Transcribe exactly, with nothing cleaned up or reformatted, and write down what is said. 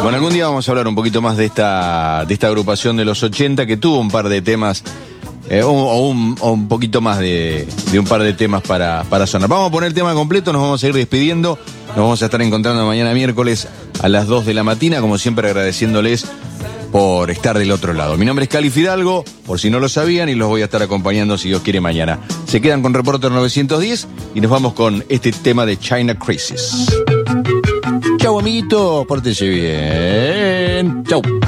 Bueno, algún día vamos a hablar un poquito más de esta, de esta agrupación de los ochenta que tuvo un par de temas, eh, o, o, un, o un poquito más de, de un par de temas para, para sonar. Vamos a poner el tema completo, nos vamos a ir despidiendo. Nos vamos a estar encontrando mañana miércoles a las dos de la mañana, como siempre agradeciéndoles por estar del otro lado. Mi nombre es Cali Fidalgo, por si no lo sabían, y los voy a estar acompañando si Dios quiere mañana. Se quedan con Reporter novecientos diez y nos vamos con este tema de China Crisis. Chau, amiguito, pórtese bien. Chau.